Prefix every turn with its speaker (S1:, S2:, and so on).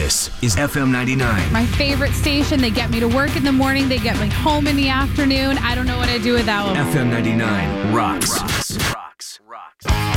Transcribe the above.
S1: This is FM 99.
S2: My favorite station. They get me to work in the morning. They get me home in the afternoon. I don't know what I'd do without them.
S1: FM 99 rocks.